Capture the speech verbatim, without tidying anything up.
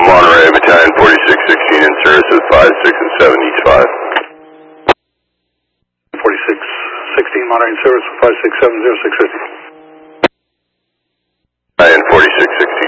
Monterey, Battalion forty-six sixteen in service with five, six, and seven, each five. forty-six sixteen, Monterey in service with five six seven zero six fifty.